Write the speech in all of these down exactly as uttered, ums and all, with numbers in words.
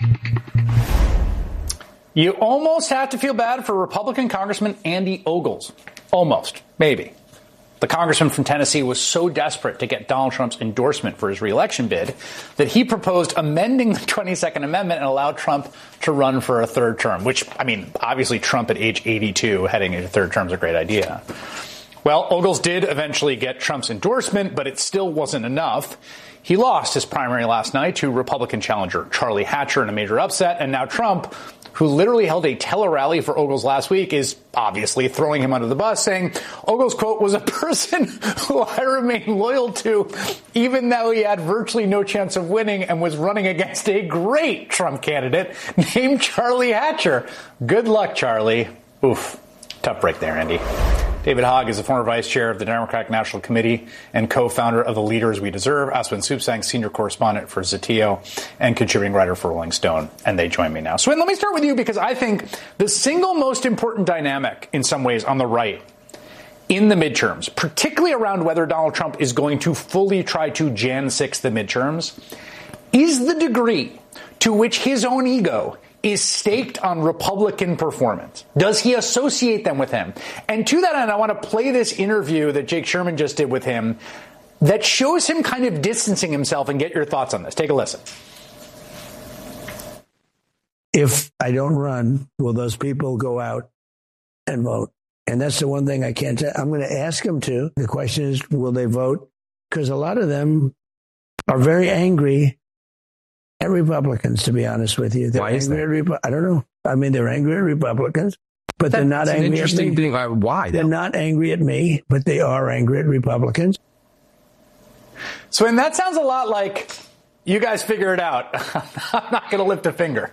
You almost have to feel bad for Republican Congressman Andy Ogles. Almost. Maybe. The congressman from Tennessee was so desperate to get Donald Trump's endorsement for his reelection bid that he proposed amending the twenty-second Amendment and allowed Trump to run for a third term, which, I mean, obviously Trump at age eighty-two heading into third term is a great idea. Well, Ogles did eventually get Trump's endorsement, but it still wasn't enough. He lost his primary last night to Republican challenger Charlie Hatcher in a major upset, and now Trump, who literally held a tele-rally for Ogles last week, is obviously throwing him under the bus, saying Ogles, quote, was a person who I remain loyal to, even though he had virtually no chance of winning and was running against a great Trump candidate named Charlie Hatcher. Good luck, Charlie. Oof. Tough break there, Andy. David Hogg is the former vice chair of the Democratic National Committee and co-founder of The Leaders We Deserve. Aswin Subsang, senior correspondent for Zatio and contributing writer for Rolling Stone. And they join me now. Swin, let me start with you because I think the single most important dynamic in some ways on the right in the midterms, particularly around whether Donald Trump is going to fully try to January sixth the midterms, is the degree to which his own ego is staked on Republican performance. Does he associate them with him? And to that end, I want to play this interview that Jake Sherman just did with him that shows him kind of distancing himself, and get your thoughts on this. Take a listen. If I don't run, will those people go out and vote? And that's the one thing I can't tell. I'm going to ask them to. The question is, will they vote? Because a lot of them are very angry at Republicans, to be honest with you. They're Why is angry that? At Repu- I don't know. I mean, they're angry at Republicans, but That's they're not an angry interesting at me. thing. Uh, Why? They're though? not angry at me, but they are angry at Republicans. So, and that sounds a lot like, you guys figure it out. I'm not going to lift a finger.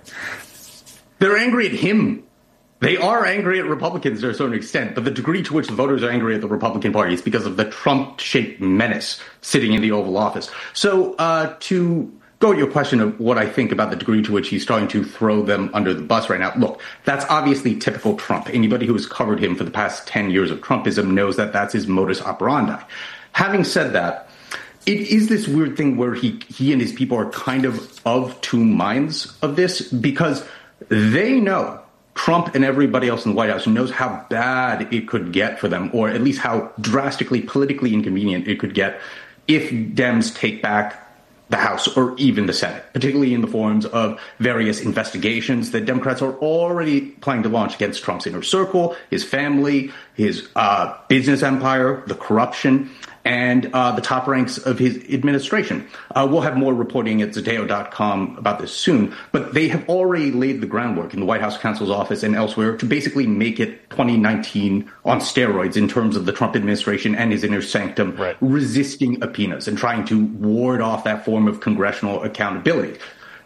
They're angry at him. They are angry at Republicans to a certain extent, but the degree to which the voters are angry at the Republican Party is because of the Trump-shaped menace sitting in the Oval Office. So uh, to go at your question of what I think about the degree to which he's starting to throw them under the bus right now, look, that's obviously typical Trump. Anybody who has covered him for the past ten years of Trumpism knows that that's his modus operandi. Having said that, it is this weird thing where he, he and his people are kind of of two minds of this, because they know, Trump and everybody else in the White House knows how bad it could get for them, or at least how drastically politically inconvenient it could get if Dems take back the House or even the Senate, particularly in the forms of various investigations that Democrats are already planning to launch against Trump's inner circle, his family, his uh, business empire, the corruption, and uh, the top ranks of his administration. Uh, we'll have more reporting at Zateo dot com about this soon, but they have already laid the groundwork in the White House counsel's office and elsewhere to basically make it twenty nineteen on steroids in terms of the Trump administration and his inner sanctum right. resisting subpoenas and trying to ward off that form of congressional accountability.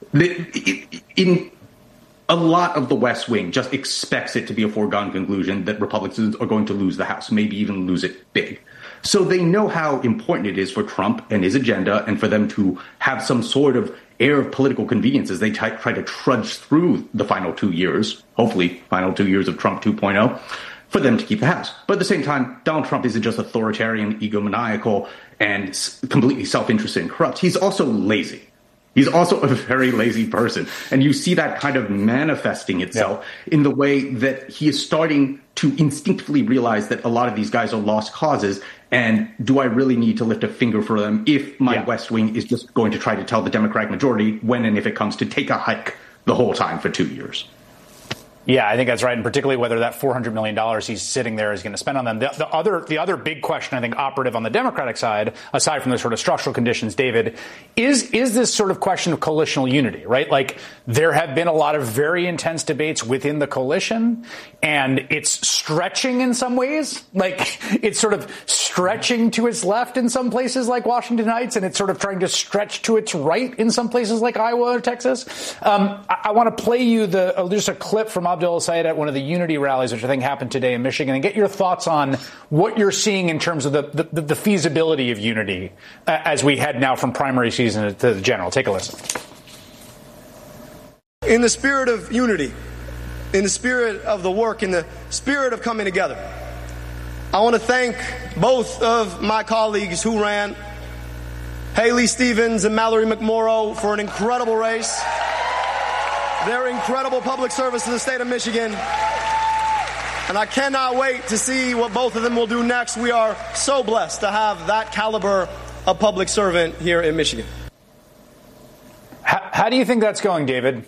The, in a lot of the West Wing just expects it to be a foregone conclusion that Republicans are going to lose the House, maybe even lose it big. So they know how important it is for Trump and his agenda and for them to have some sort of air of political convenience as they try, try to trudge through the final two years, hopefully final two years of Trump two point oh, for them to keep the House. But at the same time, Donald Trump isn't just authoritarian, egomaniacal, and completely self-interested and corrupt. He's also lazy. He's also a very lazy person. And you see that kind of manifesting itself yeah. in the way that he is starting to instinctively realize that a lot of these guys are lost causes. And do I really need to lift a finger for them if my yeah. West Wing is just going to try to tell the Democratic majority when and if it comes to take a hike the whole time for two years? Yeah, I think that's right, and particularly whether that four hundred million dollars he's sitting there is going to spend on them. The, the other the other big question, I think, operative on the Democratic side, aside from the sort of structural conditions, David, is is this sort of question of coalitional unity, right? Like, there have been a lot of very intense debates within the coalition, and it's stretching in some ways. Like, it's sort of stretching to its left in some places like Washington Heights, and it's sort of trying to stretch to its right in some places like Iowa or Texas. Um, I, I want to play you the uh, just a clip from Abdul El-Sayed at one of the Unity rallies, which I think happened today in Michigan, and get your thoughts on what you're seeing in terms of the, the, the feasibility of unity uh, as we head now from primary season to the general. Take a listen. In the spirit of unity, in the spirit of the work, in the spirit of coming together, I want to thank both of my colleagues who ran, Haley Stevens and Mallory McMorrow, for an incredible race. their incredible public service to the state of Michigan. And I cannot wait to see what both of them will do next. We are so blessed to have that caliber of public servant here in Michigan. How, how do you think that's going, David?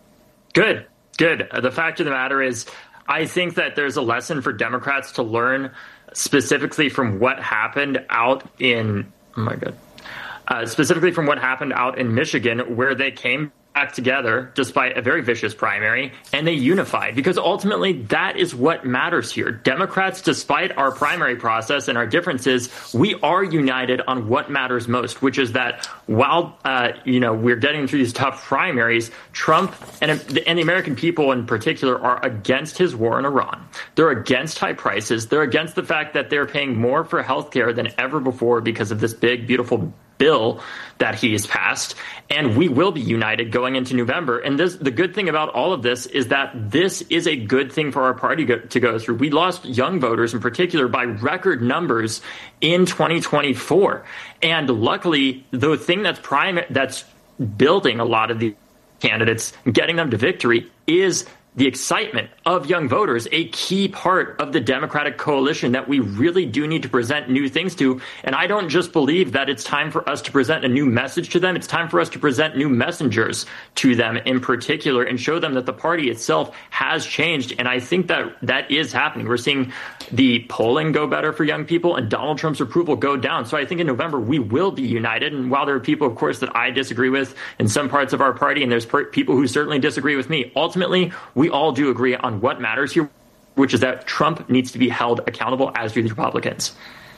Good, good. The fact of the matter is, I think that there's a lesson for Democrats to learn specifically from what happened out in, oh my God, uh, specifically from what happened out in Michigan, where they came back together despite a very vicious primary, and they unified, because ultimately that is what matters here. Democrats, despite our primary process and our differences, we are united on what matters most, which is that while uh, you know we're getting through these tough primaries, Trump and, and the American people in particular are against his war in Iran. They're against high prices. They're against the fact that they're paying more for health care than ever before because of this big, beautiful bill that he's passed, and we will be united going into November. And this, the good thing about all of this is that this is a good thing for our party go, to go through. We lost young voters in particular by record numbers in twenty twenty-four. And luckily, the thing that's prime, that's building a lot of the candidates, getting them to victory, is the excitement of young voters, a key part of the Democratic coalition that we really do need to present new things to. And I don't just believe that it's time for us to present a new message to them. It's time for us to present new messengers to them in particular and show them that the party itself has changed. And I think that that is happening. We're seeing the polling go better for young people and Donald Trump's approval go down. So I think in November, we will be united. And while there are people, of course, that I disagree with in some parts of our party, and there's per- people who certainly disagree with me, ultimately, we all do agree on what matters here, which is that Trump needs to be held accountable, as do the Republicans.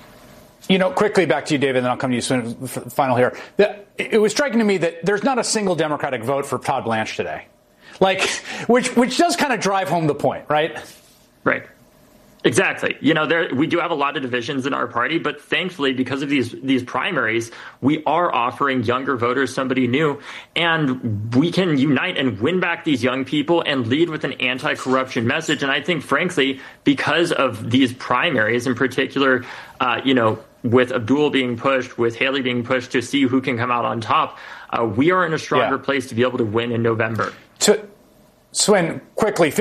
You know, quickly back to you, David, and then I'll come to you soon. Final here. It was striking to me that there's not a single Democratic vote for Todd Blanche today, like, which which does kind of drive home the point, right? Right. Exactly. You know, there we do have a lot of divisions in our party, but thankfully, because of these these primaries, we are offering younger voters somebody new, and we can unite and win back these young people and lead with an anti-corruption message. And I think, frankly, because of these primaries in particular, uh, you know, with Abdul being pushed, with Haley being pushed to see who can come out on top, uh, we are in a stronger yeah. place to be able to win in November. To Swin, quickly.